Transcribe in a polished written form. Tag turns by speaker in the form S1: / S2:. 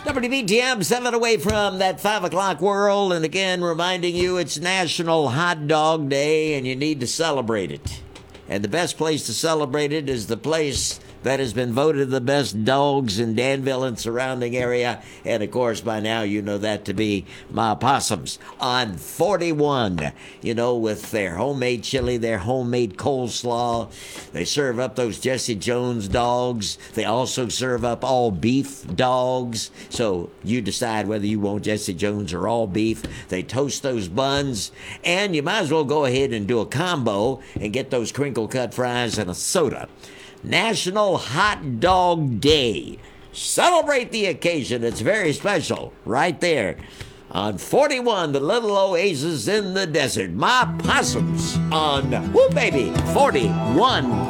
S1: WBTM, 7 away from that 5 o'clock whirl. And again, reminding you it's National Hot Dog Day and you need to celebrate it. And the best place to celebrate it is the place that has been voted the best dogs in Danville and surrounding area. And, of course, by now you know that to be my Possums on 41, with their homemade chili, their homemade coleslaw. They serve up those Jesse Jones dogs. They also serve up all beef dogs. So you decide whether you want Jesse Jones or all beef. They toast those buns. And you might as well go ahead and do a combo and get those crinkle cut fries and a soda. National Hot Dog Day. Celebrate the occasion. It's very special right there on 41, the little oasis in the desert. My Possums on, woo baby, 41